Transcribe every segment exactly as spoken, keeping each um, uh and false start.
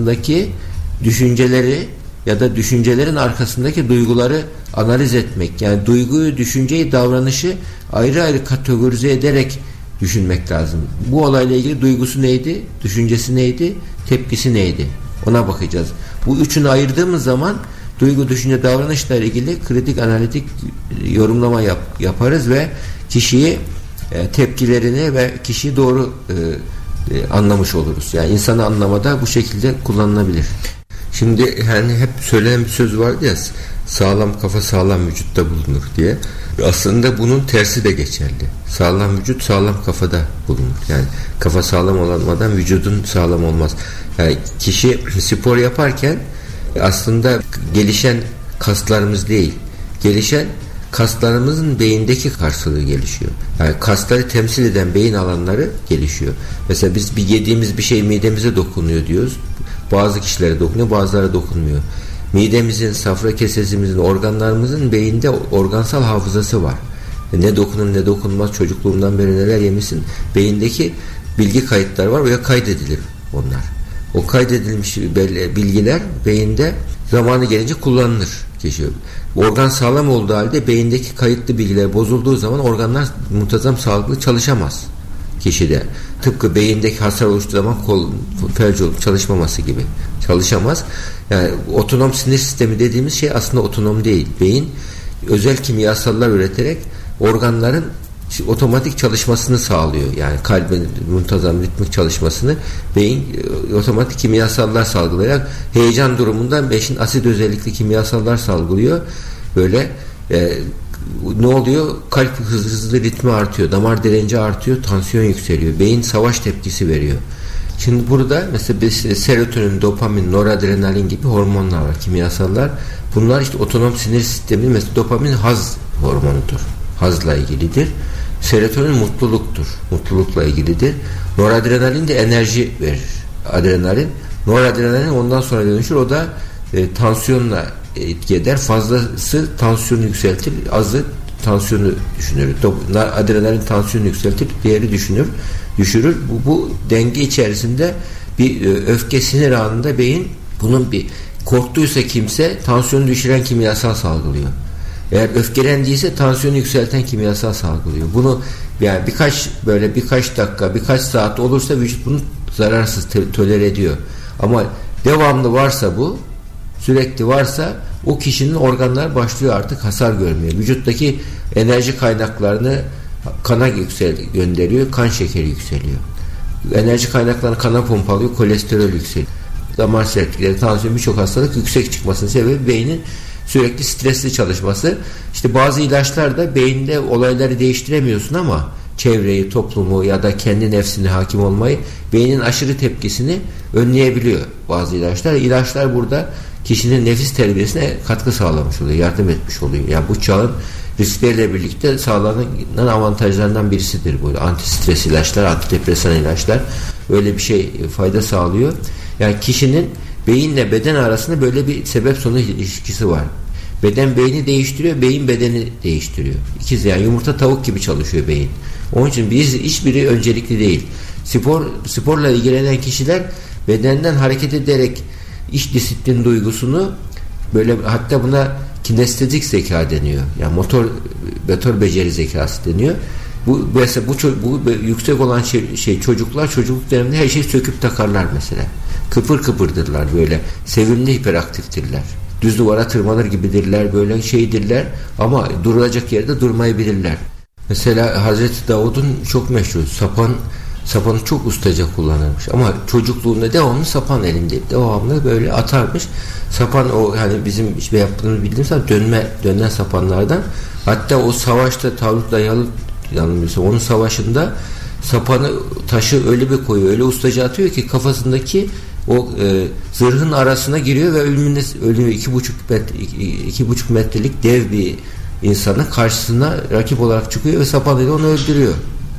arkasındaki düşünceleri ya da düşüncelerin arkasındaki duyguları analiz etmek. Yani duyguyu, düşünceyi, davranışı ayrı ayrı kategorize ederek düşünmek lazım. Bu olayla ilgili duygusu neydi, düşüncesi neydi, tepkisi neydi? Ona bakacağız. Bu üçünü ayırdığımız zaman duygu, düşünce, davranışla ilgili kritik analitik yorumlama yap, yaparız ve kişiyi e, tepkilerini ve kişiyi doğru e, e, anlamış oluruz. Yani insanı anlamada bu şekilde kullanılabilir. Şimdi yani hep söylenen bir söz vardı ya, sağlam kafa sağlam vücutta bulunur diye. Aslında bunun tersi de geçerli. Sağlam vücut sağlam kafada bulunur. Yani kafa sağlam olmadan vücudun sağlam olmaz. Yani kişi spor yaparken aslında gelişen kaslarımız değil, gelişen kaslarımızın beyindeki karşılığı gelişiyor. Yani kasları temsil eden beyin alanları gelişiyor. Mesela biz bir yediğimiz bir şey midemize dokunuyor diyoruz. Bazı kişilere dokunuyor, bazılara dokunmuyor. Midemizin, safra kesesimizin, organlarımızın beyinde organsal hafızası var. Ne dokunur ne dokunmaz, çocukluğumdan beri neler yemişsin, beyindeki bilgi kayıtları var veya kaydedilir onlar. O kaydedilmiş bilgiler beyinde zamanı gelince kullanılır kişi. Organ sağlam olduğu halde beyindeki kayıtlı bilgiler bozulduğu zaman organlar muntazam sağlıklı çalışamaz kişide. Tıpkı beyindeki hasar oluştuğu zaman kol felç olup çalışmaması gibi çalışamaz. Yani otonom sinir sistemi dediğimiz şey aslında otonom değil. Beyin özel kimyasallar üreterek organların otomatik çalışmasını sağlıyor. Yani kalbin muntazam ritmik çalışmasını beyin otomatik kimyasallar salgılayarak heyecan durumunda beşin asit özellikli kimyasallar salgılıyor. Böyle e, ne oluyor? Kalp hızlı hızlı ritmi artıyor. Damar direnci artıyor. Tansiyon yükseliyor. Beyin savaş tepkisi veriyor. Şimdi burada mesela biz serotonin, dopamin, noradrenalin gibi hormonlar var. Kimyasallar. Bunlar işte otonom sinir sistemi. Mesela dopamin haz hormonudur. Hazla ilgilidir. Serotonin mutluluktur. Mutlulukla ilgilidir. Noradrenalin de enerji verir. Adrenalin. Noradrenalin ondan sonra dönüşür. O da e, tansiyonla etki eder. Fazlası tansiyonu yükseltir. Azı tansiyonu düşünür. Adrenalin tansiyonu yükseltir. Diğeri düşünür. Düşürür. Bu, bu denge içerisinde bir e, öfke sinir anında beyin bunun bir korktuysa kimse tansiyonu düşüren kimyasal salgılıyor. Eğer öfkelendiyse tansiyonu yükselten kimyasal salgılıyor. Bunu yani birkaç böyle birkaç dakika, birkaç saat olursa vücut bunu zararsız tolere ediyor. Ama devamlı varsa bu, sürekli varsa o kişinin organlar başlıyor artık hasar görmeye. Vücuttaki enerji kaynaklarını kana yüksel gönderiyor, kan şekeri yükseliyor. Enerji kaynaklarını kana pompalıyor, kolesterol yükseliyor. Damar sertlikleri, tansiyon, birçok hastalık yüksek çıkmasının sebebi beynin sürekli stresli çalışması. İşte bazı ilaçlar da beyinde olayları değiştiremiyorsun ama çevreyi, toplumu ya da kendi nefsine hakim olmayı, beynin aşırı tepkisini önleyebiliyor bazı ilaçlar. İlaçlar burada kişinin nefis terbiyesine katkı sağlamış oluyor, yardım etmiş oluyor. Yani bu çağın riskleriyle birlikte sağlanan avantajlarından birisidir bu. Antistres ilaçlar, antidepresan ilaçlar öyle bir şey fayda sağlıyor. Yani kişinin beyinle beden arasında böyle bir sebep sonuç ilişkisi var. Beden beyni değiştiriyor, beyin bedeni değiştiriyor. İkiz yani yumurta tavuk gibi çalışıyor beyin. Onun için biz hiçbiri öncelikli değil. Spor sporla ilgilenen kişiler bedenden hareket ederek iş disiplin duygusunu böyle, hatta buna kinestetik zeka deniyor. Yani motor motor beceri zekası deniyor. Bu mesela bu, bu yüksek olan şey, şey çocuklar çocukluk döneminde her şeyi söküp takarlar mesela. Kıpır kıpırdırlar böyle. Sevimli hiperaktiftirler. Düz duvara tırmanır gibidirler, böyle şeydirler ama durulacak yerde durmayı bilirler. Mesela Hazreti Davud'un çok meşhur sapan sapanı çok ustaca kullanırmış ama çocukluğunda devamlı sapan elinde, devamlı böyle atarmış. Sapan o hani bizim işte yaptığımız bildiğimiz dönme dönen sapanlardan. Hatta o savaşta Tavlut'la Yalut yanılmıyorsa onun savaşında sapanı taşı öyle bir koyuyor, öyle ustaca atıyor ki kafasındaki o e, zırhın arasına giriyor ve ölümüne ölüyor. iki buçuk metre, iki, iki buçuk metrelik dev bir insanın karşısına rakip olarak çıkıyor ve sapanıyla onu öldürüyor.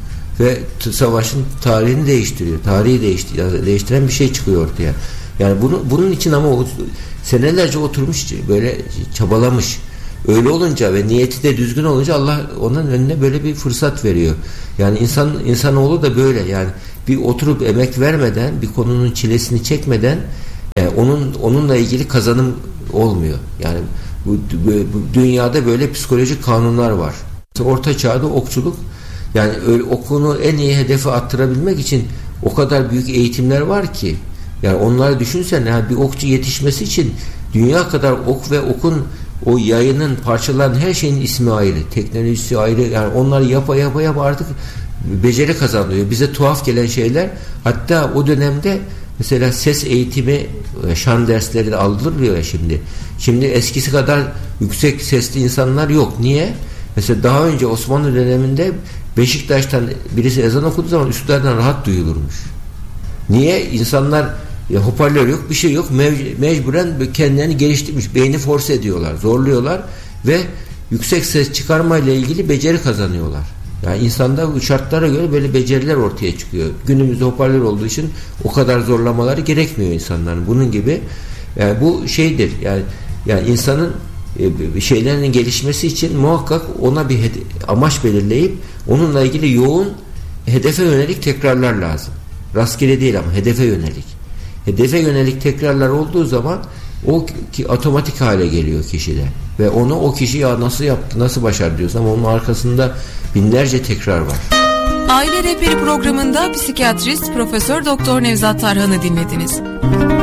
Ve t- savaşın tarihini değiştiriyor. Tarihi değişti, yani değiştiren bir şey çıkıyor ortaya. Yani bunu, bunun için ama o, senelerce oturmuş, böyle çabalamış. Öyle olunca ve niyeti de düzgün olunca Allah onun önüne böyle bir fırsat veriyor. Yani insan insanoğlu da böyle, yani bir oturup emek vermeden, bir konunun çilesini çekmeden Yani onun onunla ilgili kazanım olmuyor. Yani bu, bu, bu dünyada böyle psikolojik kanunlar var. Orta çağda okçuluk, yani öyle okunu en iyi hedefe attırabilmek için o kadar büyük eğitimler var ki, yani onları düşünsen, yani bir okçu yetişmesi için dünya kadar ok ve okun o yayının, parçaların her şeyin ismi ayrı, teknolojisi ayrı, yani onları yapa yapa yapa artık beceri kazanıyor. Bize tuhaf gelen şeyler, hatta o dönemde mesela ses eğitimi, şan dersleri de aldırılıyor ya şimdi. Şimdi eskisi kadar yüksek sesli insanlar yok. Niye? Mesela daha önce Osmanlı döneminde Beşiktaş'tan birisi ezan okuduğu zaman üstlerden rahat duyulurmuş. Niye? İnsanlar ya, hoparlör yok, bir şey yok. Mev- mecburen kendilerini geliştirmiş. Beyni force ediyorlar, zorluyorlar ve yüksek ses çıkarmayla ilgili beceri kazanıyorlar. Yani insanda şartlara göre böyle beceriler ortaya çıkıyor. Günümüzde hoparlör olduğu için o kadar zorlamaları gerekmiyor insanların. Bunun gibi yani bu şeydir. Yani yani insanın e, şeylerinin gelişmesi için muhakkak ona bir hede- amaç belirleyip onunla ilgili yoğun hedefe yönelik tekrarlar lazım. Rastgele değil ama hedefe yönelik. Hedefe yönelik tekrarlar olduğu zaman o ki otomatik hale geliyor kişide ve onu o kişi ya nasıl yaptı, nasıl başardı diyorsun ama onun arkasında binlerce tekrar var. Aile Rehberi programında psikiyatrist Profesör Doktor Nevzat Tarhan'ı dinlediniz.